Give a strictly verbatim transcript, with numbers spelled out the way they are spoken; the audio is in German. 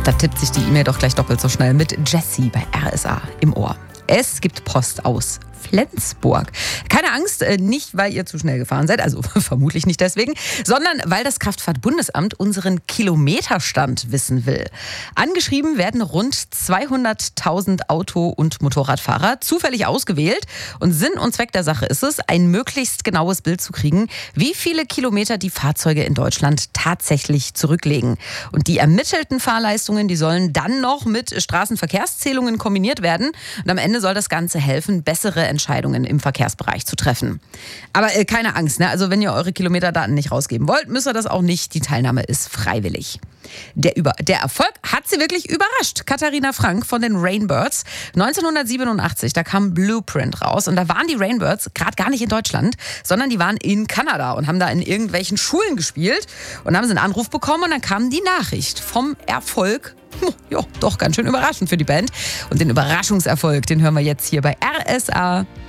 Da tippt sich die E-Mail doch gleich doppelt so schnell mit Jessie bei R S A im Ohr. Es gibt Post aus Flensburg. Keine Angst, nicht weil ihr zu schnell gefahren seid, also vermutlich nicht deswegen, sondern weil das Kraftfahrtbundesamt unseren Kilometerstand wissen will. Angeschrieben werden rund zweihunderttausend Auto- und Motorradfahrer, zufällig ausgewählt. Und Sinn und Zweck der Sache ist es, ein möglichst genaues Bild zu kriegen, wie viele Kilometer die Fahrzeuge in Deutschland tatsächlich zurücklegen. Und die ermittelten Fahrleistungen, die sollen dann noch mit Straßenverkehrszählungen kombiniert werden. Und am Ende soll das Ganze helfen, bessere Entscheidungen im Verkehrsbereich zu treffen. Aber äh, keine Angst, ne? Also wenn ihr eure Kilometerdaten nicht rausgeben wollt, müsst ihr das auch nicht. Die Teilnahme ist freiwillig. Der, Über- der Erfolg hat sie wirklich überrascht. Katharina Frank von den Rainbirds. neunzehnhundertsiebenundachtzig, da kam Blueprint raus und da waren die Rainbirds gerade gar nicht in Deutschland, sondern die waren in Kanada und haben da in irgendwelchen Schulen gespielt und dann haben sie einen Anruf bekommen und dann kam die Nachricht vom Erfolg. Ja, doch ganz schön überraschend für die Band. Und den Überraschungserfolg, den hören wir jetzt hier bei R S A